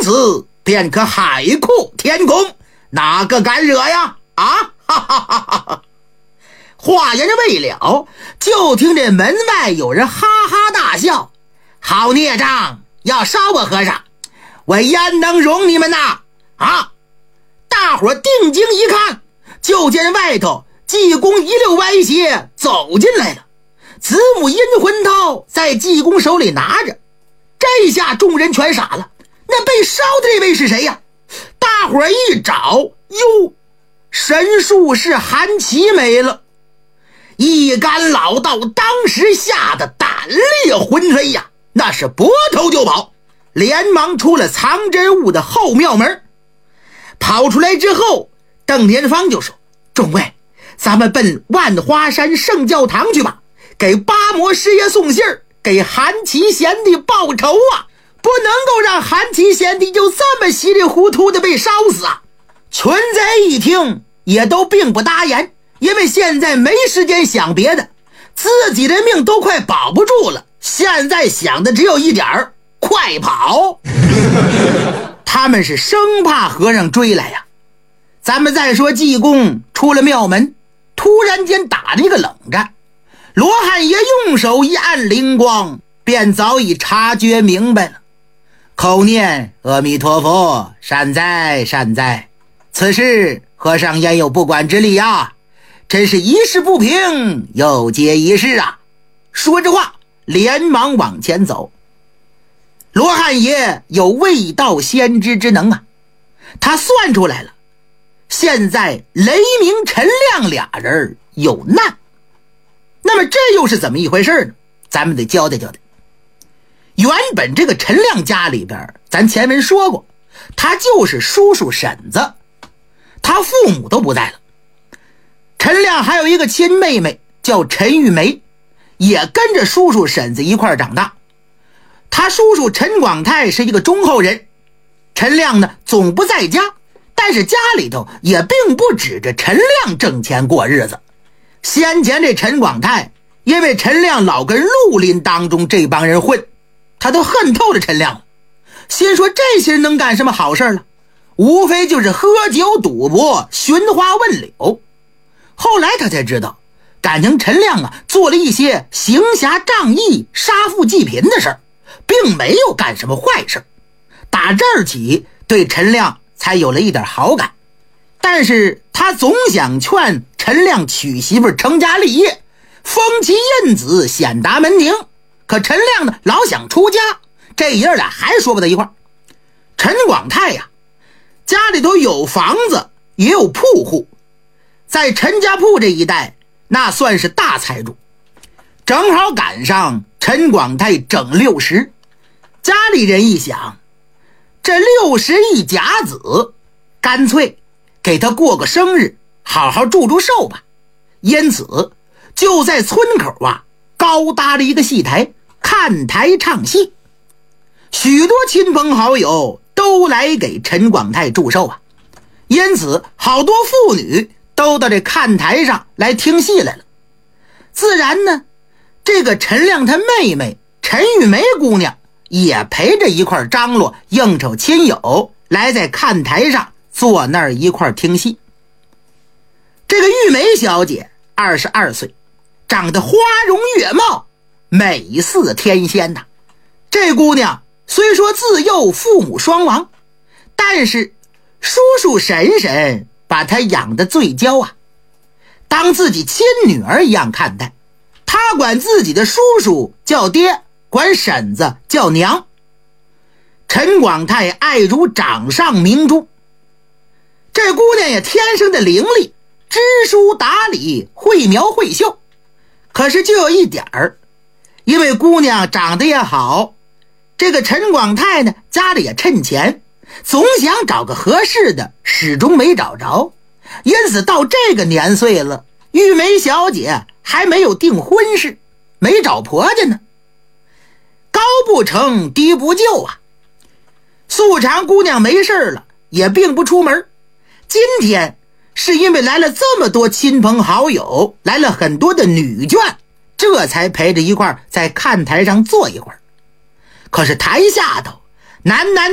此便可海阔天空，哪个敢惹呀？啊，哈哈哈哈！话言未了，就听这门外有人哈哈大笑：“好孽障，要烧我和尚，我焉能容你们呐！”啊！大伙定睛一看，就见外头济公一溜歪斜走进来了，子母阴魂刀在济公手里拿着。这下众人全傻了，那被烧的这位是谁呀？大伙一找，哟，神术士韩琦没了。一干老道当时吓得胆裂魂飞呀，那是拨头就跑，连忙出了藏真悟的后庙门。跑出来之后，邓莲芳就说：“众位，咱们奔万花山圣教堂去吧，给八魔师爷送信儿，给韩琦贤弟报仇啊！不能够让韩琦贤弟就这么稀里糊涂的被烧死啊！”群贼一听也都并不答言，因为现在没时间想别的，自己的命都快保不住了，现在想的只有一点儿：快跑！他们是生怕和尚追来呀。咱们再说济公出了庙门，突然间打了一个冷战。罗汉爷用手一按灵光，便早已察觉明白了，口念阿弥陀佛，善哉善哉。此事和尚焉有不管之理啊？真是一事不平又结一事啊！说着话，连忙往前走。罗汉爷有未道先知之能啊，他算出来了，现在雷鸣陈亮俩人有难。那么这又是怎么一回事呢？咱们得交代交代。原本这个陈亮家里边，咱前面说过，他就是叔叔婶子，他父母都不在了。陈亮还有一个亲妹妹叫陈玉梅，也跟着叔叔婶子一块长大。他叔叔陈广泰是一个忠厚人，陈亮呢总不在家，但是家里头也并不指着陈亮挣钱过日子。先前这陈广泰因为陈亮老跟绿林当中这帮人混，他都恨透了陈亮了，心说这些人能干什么好事了，无非就是喝酒赌博寻花问柳。后来他才知道，感情陈亮啊做了一些行侠仗义杀富济贫的事儿，并没有干什么坏事。打这儿起对陈亮才有了一点好感，但是他总想劝陈亮娶媳妇成家立业，封其印子显达门庭，可陈亮呢老想出家，这爷俩还说不到一块儿。陈广泰呀，家里头有房子也有铺户，在陈家铺这一带那算是大财主，正好赶上陈广泰整60，家里人一想，这60一甲子，干脆给他过个生日，好好祝祝寿吧。因此就在村口啊高搭了一个戏台，看台唱戏，许多亲朋好友都来给陈广泰祝寿啊。因此好多妇女都到这看台上来听戏来了。自然呢，这个陈亮他妹妹陈玉梅姑娘也陪着一块张罗应酬亲友，来在看台上坐那儿一块听戏。这个玉梅小姐22岁，长得花容月貌，美似天仙呐。这姑娘虽说自幼父母双亡，但是叔叔婶婶把她养得最娇啊，当自己亲女儿一样看待。她管自己的叔叔叫爹，管婶子叫娘。陈广泰爱如掌上明珠，这姑娘也天生的伶俐，知书达理，会描会绣。可是就有一点儿，因为姑娘长得也好，这个陈广泰呢家里也趁钱，总想找个合适的，始终没找着。因此到这个年岁了，玉梅小姐还没有订婚事，没找婆家呢。高不成低不就啊，素常姑娘没事了也并不出门。今天是因为来了这么多亲朋好友，来了很多的女眷，这才陪着一块在看台上坐一会儿。可是台下头男男